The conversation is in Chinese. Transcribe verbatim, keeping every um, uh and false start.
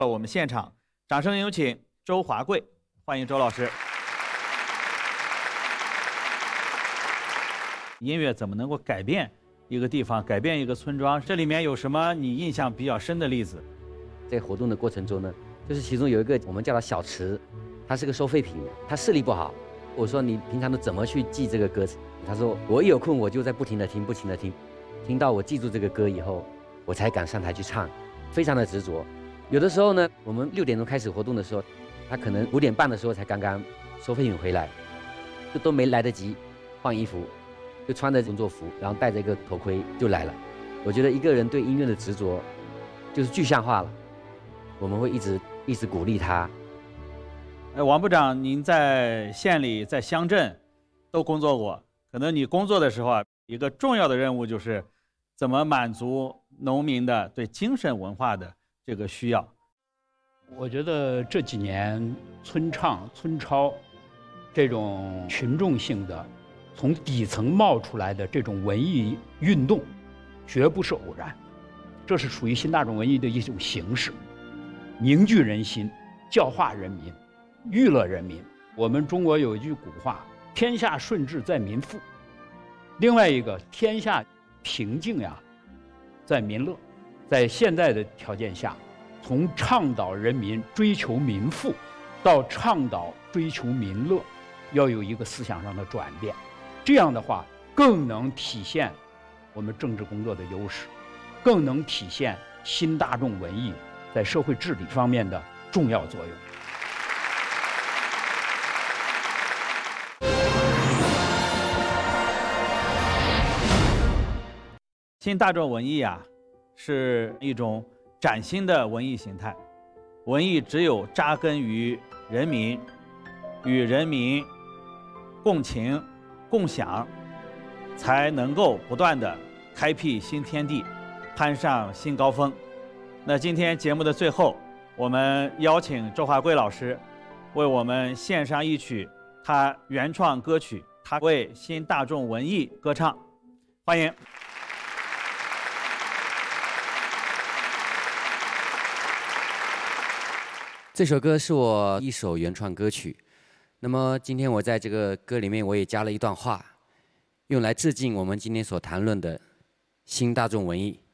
我们现场，掌声有请周华贵，欢迎周老师。音乐怎么能够改变一个地方，改变一个村庄？这里面有什么你印象比较深的例子？ 在活动的过程中呢，就是其中有一个我们叫它小池，它是个收废品，他视力不好。我说你平常都怎么去记这个歌词？他说我一有空我就在不停的听，不停的听，听到我记住这个歌以后，我才敢上台去唱，非常的执着。有的时候呢，我们六点钟开始活动的时候，他可能五点半的时候才刚刚收废品回来，就都没来得及换衣服，就穿着工作服，然后戴着一个头盔就来了。我觉得一个人对音乐的执着就是具象化了，我们会一直一直鼓励他。 呃，王部长，您在县里、在乡镇都工作过，可能你工作的时候啊，一个重要的任务就是怎么满足农民的对精神文化的这个需要。 我觉得这几年村唱、村超这种群众性的、从底层冒出来的这种文艺运动，绝不是偶然，这是属于新大众文艺的一种形式，凝聚人心，教化人民，娱乐人民。我们中国有一句古话：“天下顺治在民富。”另外一个，天下平静呀，在民乐。在现在的条件下，从倡导人民追求民富，到倡导追求民乐，要有一个思想上的转变。这样的话，更能体现我们政治工作的优势，更能体现新大众文艺在社会治理方面的重要作用。 新大众文艺啊，是一种崭新的文艺形态。文艺只有扎根于人民，与人民共情共享，才能够不断的开辟新天地，攀上新高峰。那今天节目的最后，我们邀请周华贵老师为我们献上一曲他原创歌曲，他为新大众文艺歌唱，欢迎。 这首歌是我一首原创歌曲，那么今天我在这个歌里面我也加了一段话，用来致敬我们今天所谈论的新大众文艺。